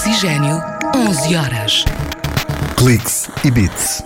Oxigênio, 11 horas. Cliques e Beats.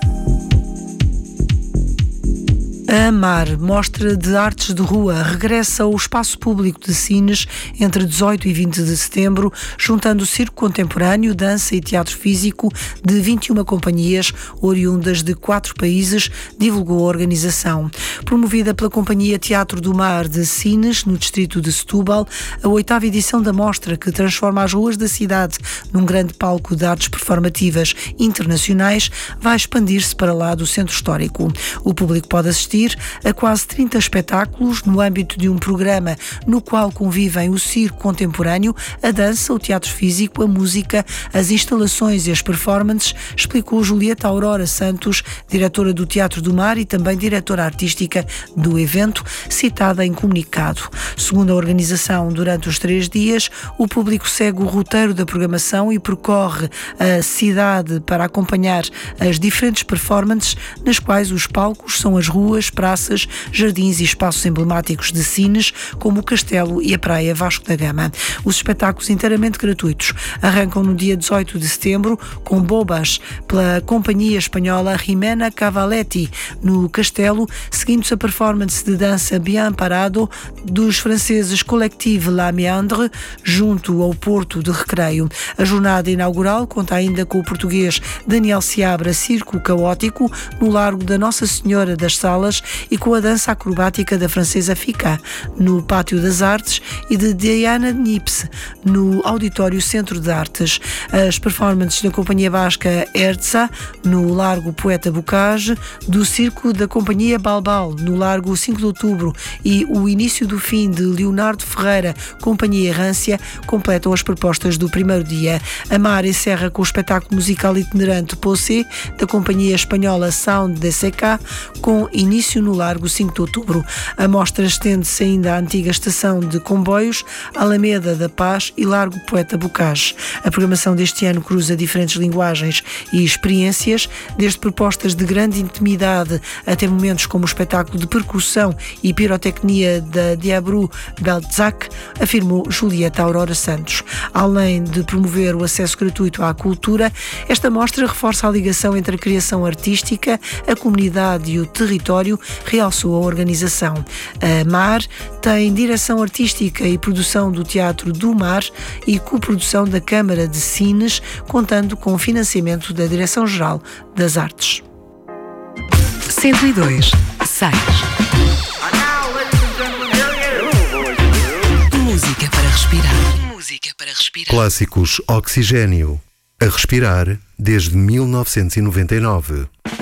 A AMAR, Mostra de Artes de Rua, regressa ao Espaço Público de Sines entre 18 e 20 de setembro, juntando circo contemporâneo, dança e teatro físico de 21 companhias oriundas de 4 países, divulgou a organização. Promovida pela Companhia Teatro do Mar de Sines, no distrito de Setúbal, a 8ª edição da mostra, que transforma as ruas da cidade num grande palco de artes performativas internacionais, vai expandir-se para lá do centro histórico. O público pode assistir a quase 30 espetáculos no âmbito de um programa no qual convivem o circo contemporâneo, a dança, o teatro físico, a música, as instalações e as performances, explicou Julieta Aurora Santos, diretora do Teatro do Mar e também diretora artística do evento, citada em comunicado. Segundo a organização, durante os 3 dias, o público segue o roteiro da programação e percorre a cidade para acompanhar as diferentes performances, nas quais os palcos são as ruas, praças, jardins e espaços emblemáticos de Sines, como o Castelo e a Praia Vasco da Gama. Os espetáculos inteiramente gratuitos arrancam no dia 18 de setembro com Bobas, pela companhia espanhola Jimena Cavaletti, no Castelo, seguindo-se a performance de dança Bien Parado dos franceses Collective La Méandre, junto ao Porto de Recreio. A jornada inaugural conta ainda com o português Daniel Seabra Circo Caótico, no Largo da Nossa Senhora das Salas, e com a dança acrobática da francesa Fika, no Pátio das Artes, e de Diana Nips, no Auditório Centro de Artes. As performances da Companhia Basca Herza, no Largo Poeta Bocage, do Circo da Companhia Balbal, no Largo 5 de Outubro, e o início do fim de Leonardo Ferreira, Companhia Errância, completam as propostas do primeiro dia. A AMAR encerra com o espetáculo musical itinerante Posse, da Companhia Espanhola Sound de CK, com início no Largo 5 de Outubro. A mostra estende-se ainda à antiga estação de comboios, Alameda da Paz e Largo Poeta Bocage. A programação deste ano cruza diferentes linguagens e experiências, desde propostas de grande intimidade até momentos como o espetáculo de percussão e pirotecnia da Diabru Beltzak, afirmou Julieta Aurora Santos. Além de promover o acesso gratuito à cultura, esta mostra reforça a ligação entre a criação artística, a comunidade e o território, realçou a organização. A AMAR tem direção artística e produção do Teatro do Mar e coprodução da Câmara de Sines, contando com o financiamento da Direção-Geral das Artes. 102, 6. Música para respirar. Música para respirar. Clássicos Oxigênio. A respirar desde 1999.